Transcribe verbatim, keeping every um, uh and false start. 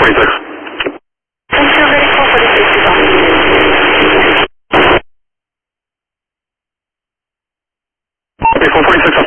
forty-six. Thank you, ready for forty-six is on. Okay, four forty-six on